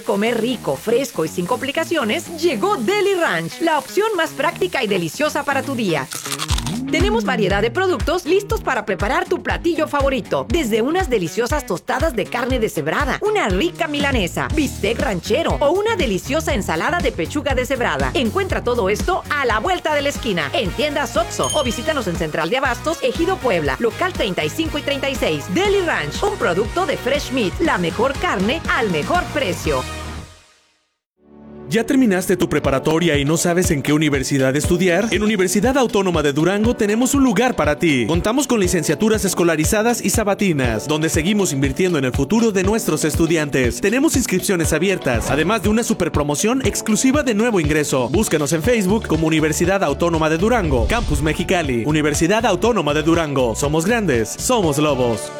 ¿Quieres comer rico, fresco y sin complicaciones? Llegó Deli Ranch, la opción más práctica y deliciosa para tu día. Tenemos variedad de productos listos para preparar tu platillo favorito. Desde unas deliciosas tostadas de carne deshebrada, una rica milanesa, bistec ranchero o una deliciosa ensalada de pechuga deshebrada. Encuentra todo esto a la vuelta de la esquina, en tiendas Oxxo, o visítanos en Central de Abastos, Ejido Puebla, local 35 y 36. Deli Ranch, un producto de Fresh Meat, la mejor carne al mejor precio. ¿Ya terminaste tu preparatoria y no sabes en qué universidad estudiar? En Universidad Autónoma de Durango tenemos un lugar para ti. Contamos con licenciaturas escolarizadas y sabatinas, donde seguimos invirtiendo en el futuro de nuestros estudiantes. Tenemos inscripciones abiertas, además de una superpromoción exclusiva de nuevo ingreso. Búscanos en Facebook como Universidad Autónoma de Durango, Campus Mexicali. Universidad Autónoma de Durango. Somos grandes, somos lobos.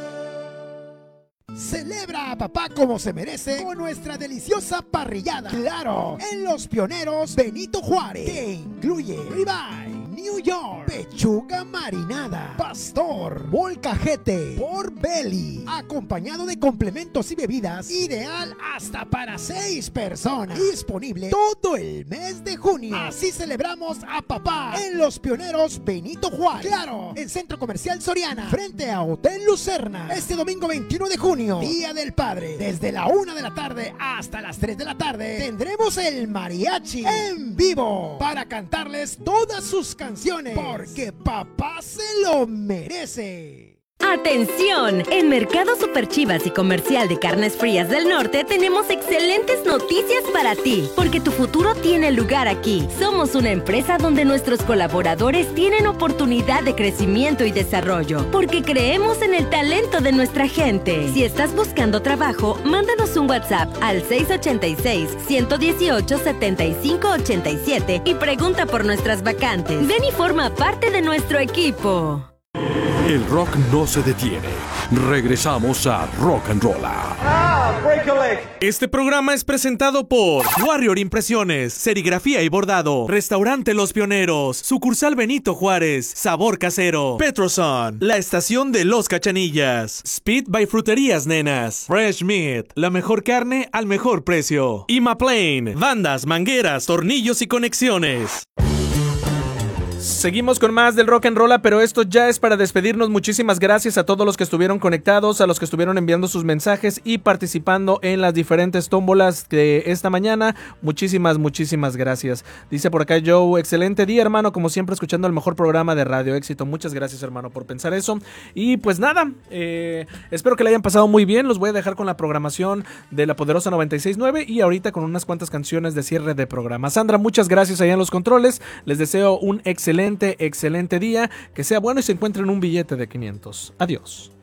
Celebra a papá como se merece con nuestra deliciosa parrillada. Claro, en Los Pioneros Benito Juárez, que incluye ribeye, New York, pechuga marinada, pastor, molcajete, pork belly, acompañado de complementos y bebidas, ideal hasta para 6 personas. Disponible todo el mes de junio. Así celebramos a papá en Los Pioneros Benito Juárez. Claro, en Centro Comercial Soriana, frente a Hotel Lucerna. Este domingo 21 de junio, Día del Padre, desde la 1 de la tarde hasta las 3 de la tarde, tendremos el mariachi en vivo para cantarles todas sus canciones, porque papá se lo merece. ¡Atención! En Mercado Super Chivas y Comercial de Carnes Frías del Norte tenemos excelentes noticias para ti, porque tu futuro tiene lugar aquí. Somos una empresa donde nuestros colaboradores tienen oportunidad de crecimiento y desarrollo, porque creemos en el talento de nuestra gente. Si estás buscando trabajo, mándanos un WhatsApp al 686-118-7587 y pregunta por nuestras vacantes. Ven y forma parte de nuestro equipo. El rock no se detiene. Regresamos a Rock and Rolla. Este programa es presentado por Warrior Impresiones, Serigrafía y Bordado, Restaurante Los Pioneros, Sucursal Benito Juárez, Sabor Casero, Petroson, La Estación de Los Cachanillas, Speed by Fruterías Nenas, Fresh Meat, la mejor carne al mejor precio, Imaplane, bandas, mangueras, tornillos y conexiones. Seguimos con más del Rock and Rolla, pero esto ya es para despedirnos. Muchísimas gracias a todos los que estuvieron conectados, a los que estuvieron enviando sus mensajes y participando en las diferentes tómbolas de esta mañana. Muchísimas gracias. Dice por acá Joe, excelente día, hermano, como siempre escuchando el mejor programa de Radio Éxito. Muchas gracias, hermano, por pensar eso. Y pues nada, espero que le hayan pasado muy bien. Los voy a dejar con la programación de La Poderosa 96.9 y ahorita con unas cuantas canciones de cierre de programa. Sandra, muchas gracias allá en los controles. Les deseo un excelente día, que sea bueno y se encuentren un billete de 500. Adiós.